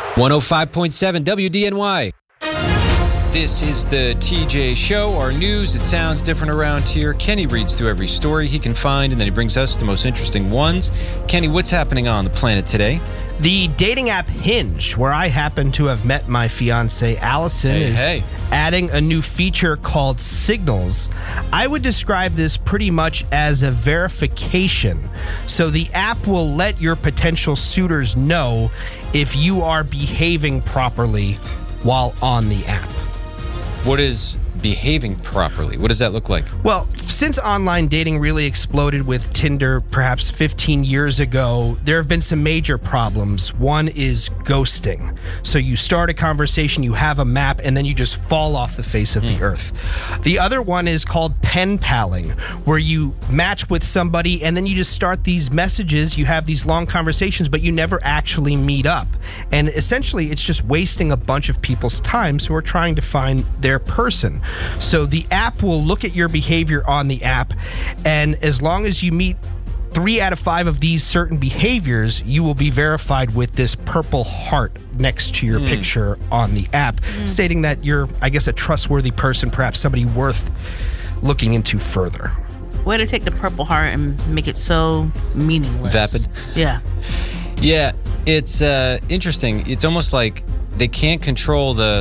105.7 WDNY. This is the TJ Show, our news. It sounds different around here. Kenny reads through every story he can find, and then he brings us the most interesting ones. Kenny, what's happening on the planet today? The dating app Hinge, where I happen to have met my fiancée, Allison, is adding a new feature called Signals. I would describe this pretty much as a verification. So the app will let your potential suitors know if you are behaving properly while on the app. What is behaving properly? What does that look like? Well, since online dating really exploded with Tinder perhaps 15 years ago, there have been some major problems. One is ghosting. So you start a conversation, you have a map, and then you just fall off the face of the earth. The other one is called pen paling, where you match with somebody and then you just start these messages, you have these long conversations, but you never actually meet up. And essentially, it's just wasting a bunch of people's time who are trying to find their person. So the app will look at your behavior on the app, and as long as you meet 3 out of 5 of these certain behaviors, you will be verified with this purple heart next to your picture on the app, stating that you're, I guess, a trustworthy person, perhaps somebody worth looking into further. Way to take the purple heart and make it so meaningless. Vapid? Yeah. Yeah, it's interesting. It's almost like they can't control the